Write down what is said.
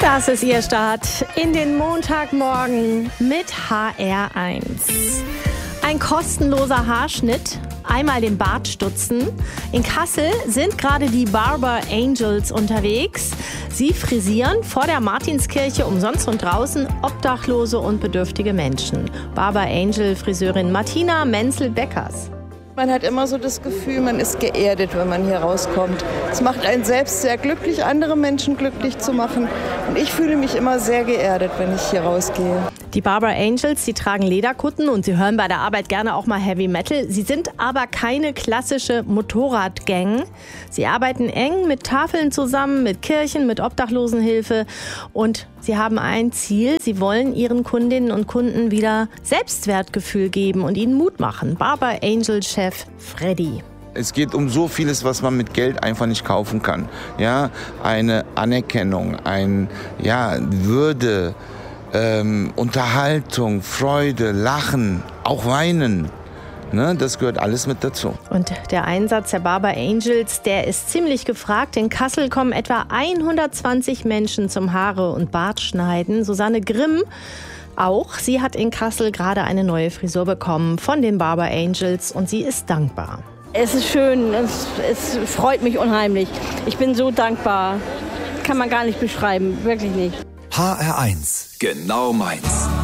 Das ist Ihr Start in den Montagmorgen mit HR1. Ein kostenloser Haarschnitt, einmal den Bart stutzen. In Kassel sind gerade die Barber Angels unterwegs. Sie frisieren vor der Martinskirche umsonst und draußen obdachlose und bedürftige Menschen. Barber Angel Friseurin Martina Menzel-Beckers. Man hat immer so das Gefühl, man ist geerdet, wenn man hier rauskommt. Es macht einen selbst sehr glücklich, andere Menschen glücklich zu machen. Und ich fühle mich immer sehr geerdet, wenn ich hier rausgehe. Die Barber Angels, die tragen Lederkutten und sie hören bei der Arbeit gerne auch mal Heavy Metal. Sie sind aber keine klassische Motorradgang. Sie arbeiten eng mit Tafeln zusammen, mit Kirchen, mit Obdachlosenhilfe und sie haben ein Ziel. Sie wollen ihren Kundinnen und Kunden wieder Selbstwertgefühl geben und ihnen Mut machen. Barber Angel-Chef Freddy. Es geht um so vieles, was man mit Geld einfach nicht kaufen kann. Ja, eine Anerkennung, Würde, Unterhaltung, Freude, Lachen, auch Weinen. Ne, das gehört alles mit dazu. Und der Einsatz der Barber Angels, der ist ziemlich gefragt. In Kassel kommen etwa 120 Menschen zum Haare- und Bartschneiden. Susanne Grimm auch. Sie hat in Kassel gerade eine neue Frisur bekommen von den Barber Angels und sie ist dankbar. Es ist schön, es freut mich unheimlich. Ich bin so dankbar. Kann man gar nicht beschreiben, wirklich nicht. HR1, genau meins.